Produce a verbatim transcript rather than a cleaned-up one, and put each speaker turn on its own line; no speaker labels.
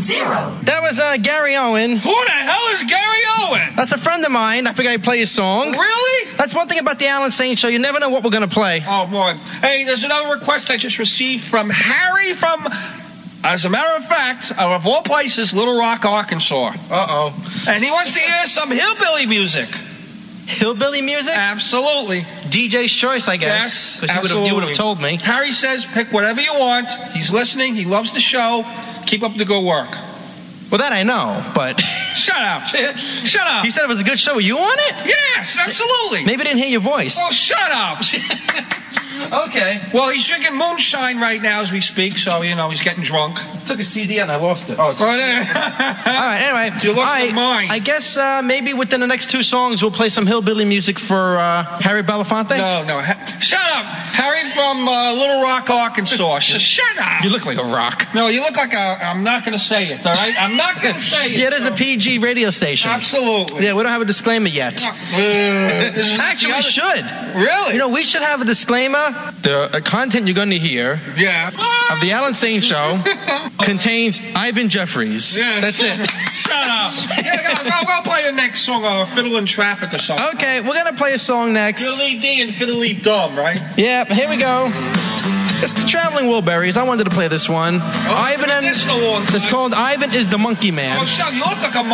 Zero.
That was uh, Gary Owen.
Who the hell is Gary Owen?
That's a friend of mine. I figured I'd play his song.
Really?
That's one thing about the Alan Saint Show. You never know what we're going to play.
Oh, boy. Hey, there's another request I just received from Harry from, as a matter of fact, out of all places, Little Rock, Arkansas.
Uh-oh.
And he wants to hear some hillbilly music.
Hillbilly music?
Absolutely.
D J's choice, I
Yes,
guess. 'Cause you
absolutely.
You would have told me.
Harry says, pick whatever you want. He's listening. He loves the show. Keep up the good work.
Well, that I know, but...
Shut up. Shut up.
He said it was a good show. Were you on it?
Yes, absolutely.
Maybe I didn't hear your voice.
Oh, shut up.
Okay.
Well, he's drinking moonshine right now as we speak, so, you know, he's getting drunk.
I took a C D and I lost it.
Oh, it's...
All right, anyway.
You lost
all right,
your mind.
I guess uh, maybe within the next two songs we'll play some hillbilly music for uh, Harry Belafonte.
No, no. Ha- shut up. Harry from uh, Little Rock, Arkansas. Sh- shut up.
You look like a rock.
No, you look like a... I'm not going to say it, all right? I'm not going to say it.
Yeah, there's
so.
a P G radio station.
Absolutely.
Yeah, we don't have a disclaimer yet.
Uh, this is
Actually,
the
we
other-
should.
Really?
You know, we should have a disclaimer. The uh, content you're going to hear
Yeah.
of the Alan Saint Show contains Ivan Jeffries.
Yeah,
That's
shut,
it.
Shut up. Yeah, go, go, go play the next song, or Fiddle in Traffic or something.
Okay, we're going to play a song next.
Fiddly D and Fiddly Dumb, right?
Yeah, here we go. It's the Traveling Wilburys. I wanted to play this one.
Oh,
Ivan and
this for a long
it's
time.
called Ivan is the Monkey Man.
Oh, shut up. You look like a